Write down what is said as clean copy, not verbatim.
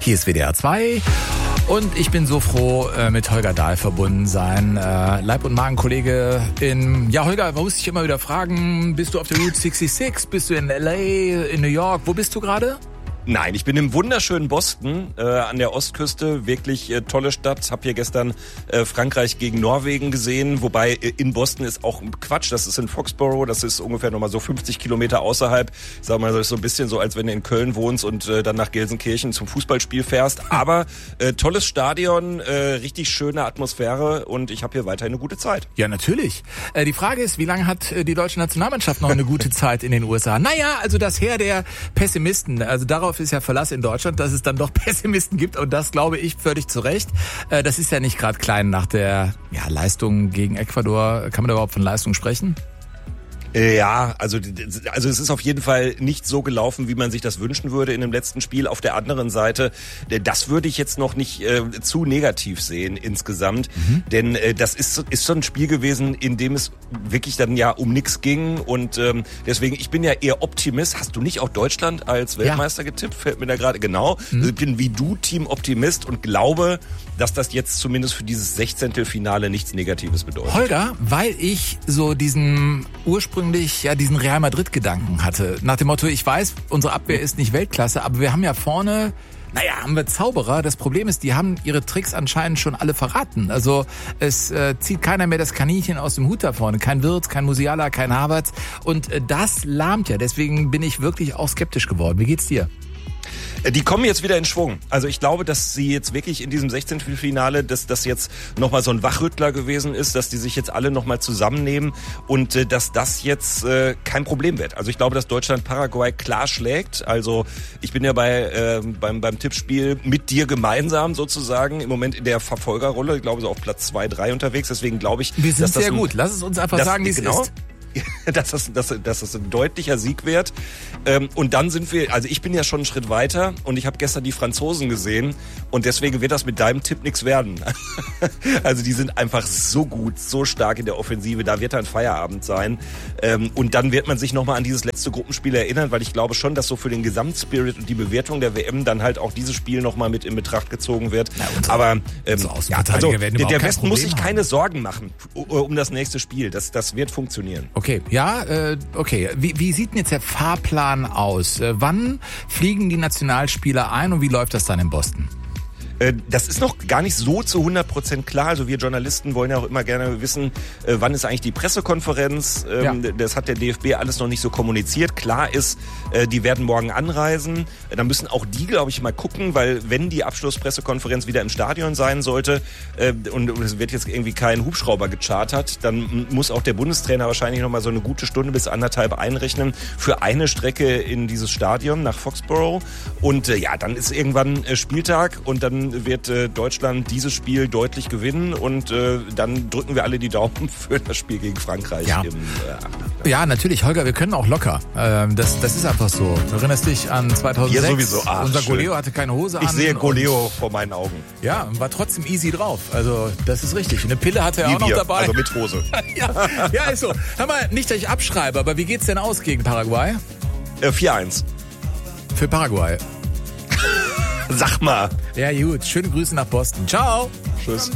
Hier ist WDR 2 und ich bin so froh, mit Holger Dahl verbunden sein. Leib- und Magenkollege in... Ja, Holger, man muss dich immer wieder fragen, bist du auf der Route 66? Bist du in L.A., in New York? Wo bist du gerade? Nein, ich bin im wunderschönen Boston an der Ostküste. Wirklich tolle Stadt. Hab hier gestern Frankreich gegen Norwegen gesehen. Wobei in Boston ist auch Quatsch. Das ist in Foxborough. Das ist ungefähr nochmal so 50 Kilometer außerhalb. Sag mal, das ist so ein bisschen so, als wenn du in Köln wohnst und dann nach Gelsenkirchen zum Fußballspiel fährst. Aber tolles Stadion, richtig schöne Atmosphäre und ich habe hier weiterhin eine gute Zeit. Ja, natürlich. Die Frage ist, wie lange hat die deutsche Nationalmannschaft noch eine gute Zeit in den USA? Naja, also das Heer der Pessimisten. Also darauf ist ja Verlass in Deutschland, dass es dann doch Pessimisten gibt und das glaube ich völlig zu Recht. Das ist ja nicht gerade klein nach der Leistung gegen Ecuador. Kann man da überhaupt von Leistung sprechen? Ja, also es ist auf jeden Fall nicht so gelaufen, wie man sich das wünschen würde in dem letzten Spiel. Auf der anderen Seite, das würde ich jetzt noch nicht zu negativ sehen insgesamt, denn das ist so ein Spiel gewesen, in dem es wirklich dann ja um nichts ging und deswegen, ich bin ja eher Optimist. Hast du nicht auch Deutschland als Weltmeister getippt? Fällt mir da gerade genau. Also ich bin wie du Team Optimist und glaube, dass das jetzt zumindest für dieses 16. Finale nichts Negatives bedeutet. Holger, weil ich so diesen Real Madrid-Gedanken hatte. Nach dem Motto, ich weiß, unsere Abwehr ist nicht Weltklasse, aber wir haben ja vorne, haben wir Zauberer. Das Problem ist, die haben ihre Tricks anscheinend schon alle verraten. Also es zieht keiner mehr das Kaninchen aus dem Hut da vorne. Kein Wirtz, kein Musiala, kein Havertz. Und das lahmt ja. Deswegen bin ich wirklich auch skeptisch geworden. Wie geht's dir? Die kommen jetzt wieder in Schwung. Also ich glaube, dass sie jetzt wirklich in diesem 16. Finale, dass das jetzt nochmal so ein Wachrüttler gewesen ist, dass die sich jetzt alle nochmal zusammennehmen und dass das jetzt kein Problem wird. Also ich glaube, dass Deutschland Paraguay klar schlägt. Also ich bin ja beim Tippspiel mit dir gemeinsam sozusagen im Moment in der Verfolgerrolle. Ich glaube so auf Platz 2, 3 unterwegs. Deswegen glaube ich, wir sind sehr gut. Lass es uns einfach sagen, wie es ist. Dass das ein deutlicher Sieg wird. Und dann sind wir, also ich bin ja schon einen Schritt weiter und ich habe gestern die Franzosen gesehen und deswegen wird das mit deinem Tipp nichts werden. Also die sind einfach so gut, so stark in der Offensive, da wird dann Feierabend sein. Und dann wird man sich nochmal an dieses letzte Gruppenspiel erinnern, weil ich glaube schon, dass so für den Gesamtspirit und die Bewertung der WM dann halt auch dieses Spiel nochmal mit in Betracht gezogen wird. Aber der Westen muss sich keine Sorgen machen um das nächste Spiel. Das wird funktionieren. Okay, okay. Wie sieht denn jetzt der Fahrplan aus? Wann fliegen die Nationalspieler ein und wie läuft das dann in Boston? Das ist noch gar nicht so zu 100% klar. Also wir Journalisten wollen ja auch immer gerne wissen, wann ist eigentlich die Pressekonferenz. Das hat der DFB alles noch nicht so kommuniziert. Klar ist, die werden morgen anreisen. Da müssen auch die, glaube ich, mal gucken, weil wenn die Abschlusspressekonferenz wieder im Stadion sein sollte und es wird jetzt irgendwie kein Hubschrauber gechartert, dann muss auch der Bundestrainer wahrscheinlich noch mal so eine gute Stunde bis 1,5 einrechnen für eine Strecke in dieses Stadion nach Foxborough. Und dann ist irgendwann Spieltag und dann wird Deutschland dieses Spiel deutlich gewinnen und dann drücken wir alle die Daumen für das Spiel gegen Frankreich. Ja, natürlich, Holger, wir können auch locker. Das ist einfach so. Du erinnerst dich an 2006? Ja, sowieso. Unser Goleo hatte keine Hose an. Ich sehe Goleo vor meinen Augen. Ja, war trotzdem easy drauf. Also, das ist richtig. Eine Pille hatte er auch noch dabei. Also mit Hose. ja, ist so. Hör mal, nicht, dass ich abschreibe, aber wie geht's denn aus gegen Paraguay? 4-1. Für Paraguay. Sag mal. Ja, gut. Schöne Grüße nach Boston. Ciao. Tschüss.